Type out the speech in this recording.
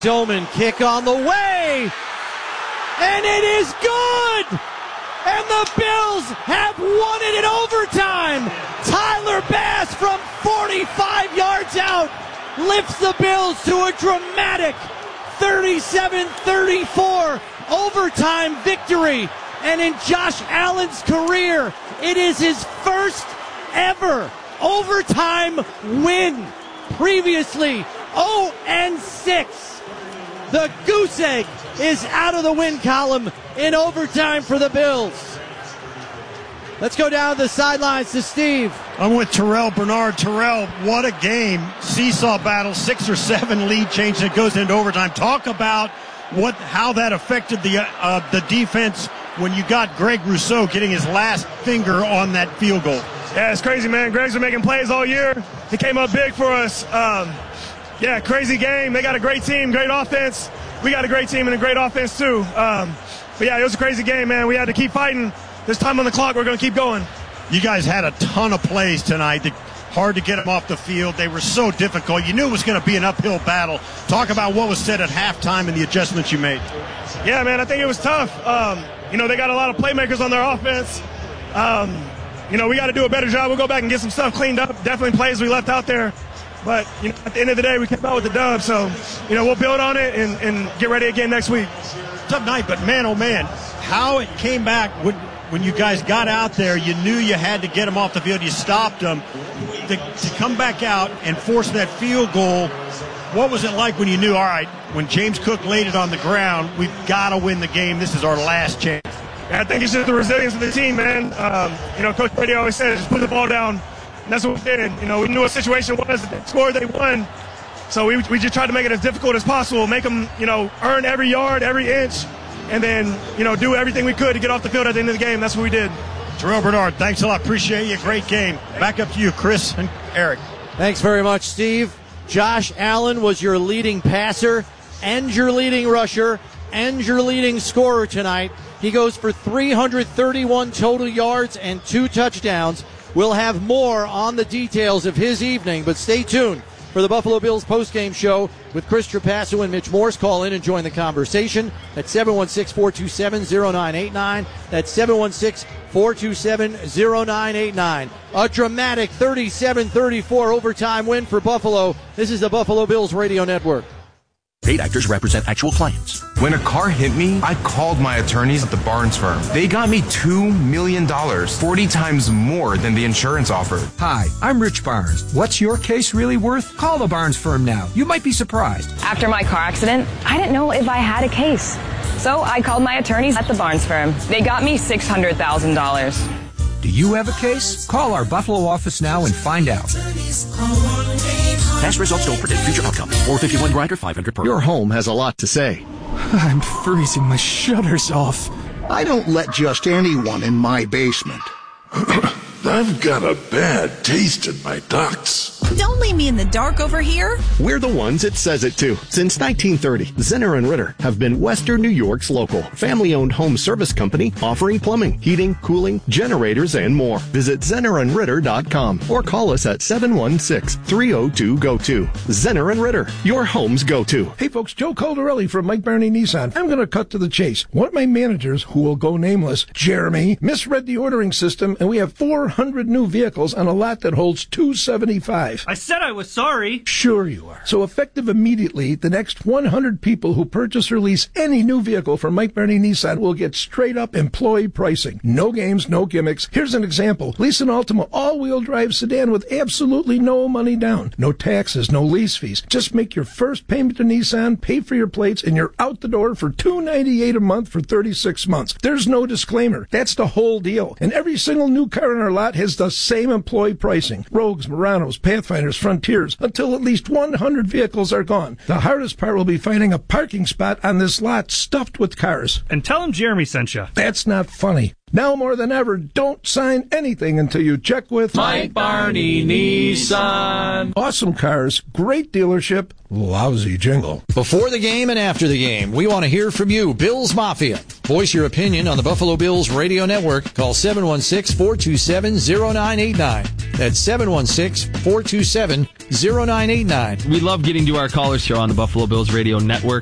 Doman kick on the way, and it is good! And the Bills have won it in overtime! Tyler Bass from 45 yards out lifts the Bills to a dramatic 37-34 overtime victory. And in Josh Allen's career, it is his first ever overtime win. Previously, 0-6. The goose egg is out of the win column in overtime for the Bills. Let's go down the sidelines to Steve. I'm with Terrell Bernard. Terrell, what a game. Seesaw battle, 6 or 7 lead change that goes into overtime. Talk about how that affected the defense when you got Greg Rousseau getting his last finger on that field goal. Yeah, it's crazy, man. Greg's been making plays all year. He came up big for us. Yeah, crazy game. They got a great team, great offense. We got a great team and a great offense, too. But, yeah, it was a crazy game, man. We had to keep fighting. There's time on the clock. We're going to keep going. You guys had a ton of plays tonight. Hard to get them off the field. They were so difficult. You knew it was going to be an uphill battle. Talk about what was said at halftime and the adjustments you made. Yeah, man, I think it was tough. They got a lot of playmakers on their offense. We got to do a better job. We'll go back and get some stuff cleaned up. Definitely plays we left out there. But, at the end of the day, we came out with the dub. So, we'll build on it and get ready again next week. Tough night, but man, oh man, how it came back when you guys got out there. You knew you had to get them off the field. You stopped them. To come back out and force that field goal, what was it like when you knew, all right, when James Cook laid it on the ground, we've got to win the game. This is our last chance. Yeah, I think it's just the resilience of the team, man. Coach Brady always says, just put the ball down. And that's what we did. We knew what the situation was. They scored, they won. So we just tried to make it as difficult as possible, make them, earn every yard, every inch, and then, do everything we could to get off the field at the end of the game. That's what we did. Terrell Bernard, thanks a lot. Appreciate you. Great game. Back up to you, Chris and Eric. Thanks very much, Steve. Josh Allen was your leading passer and your leading rusher and your leading scorer tonight. He goes for 331 total yards and 2 touchdowns. We'll have more on the details of his evening, but stay tuned for the Buffalo Bills postgame show with Chris Trapasso and Mitch Morse. Call in and join the conversation at 716-427-0989. That's 716-427-0989. A dramatic 37-34 overtime win for Buffalo. This is the Buffalo Bills Radio Network. Paid actors represent actual clients. When a car hit me, I called my attorneys at the Barnes firm. They got me $2 million, 40 times more than the insurance offered. Hi, I'm Rich Barnes. What's your case really worth? Call the Barnes firm now. You might be surprised. After my car accident, I didn't know if I had a case. So I called my attorneys at the Barnes firm. They got me $600,000. Do you have a case? Call our Buffalo office now and find out. Past results don't predict future outcomes. 451 Grindr 500 per. Your home has a lot to say. I'm freezing my shutters off. I don't let just anyone in my basement. I've got a bad taste in my ducts. Don't leave me in the dark over here. We're the ones it says it to. Since 1930, Zenner and Ritter have been Western New York's local family-owned home service company offering plumbing, heating, cooling, generators, and more. Visit ZennerandRitter.com or call us at 716-302-GO-TO. Zenner and Ritter, your home's go-to. Hey folks, Joe Caldarelli from Mike Barney Nissan. I'm going to cut to the chase. One of my managers, who will go nameless, Jeremy, misread the ordering system, and we have 400 new vehicles on a lot that holds 275. I said I was sorry. Sure you are. So effective immediately, the next 100 people who purchase or lease any new vehicle from Mike Barney Nissan will get straight-up employee pricing. No games, no gimmicks. Here's an example. Lease an Altima all-wheel drive sedan with absolutely no money down. No taxes, no lease fees. Just make your first payment to Nissan, pay for your plates, and you're out the door for $298 a month for 36 months. There's no disclaimer. That's the whole deal. And every single new car in our lot has the same employee pricing. Rogues, Muranos, Pathfinders, Frontiers, until at least 100 vehicles are gone. The hardest part will be finding a parking spot on this lot stuffed with cars. And tell him Jeremy sent you. That's not funny. Now more than ever, don't sign anything until you check with Mike Barney Nissan. Awesome cars, great dealership, lousy jingle. Before the game and after the game, we want to hear from you, Bills Mafia. Voice your opinion on the Buffalo Bills Radio Network. Call 716-427-0989. That's 716-427-0989. We love getting to our caller show on the Buffalo Bills Radio Network.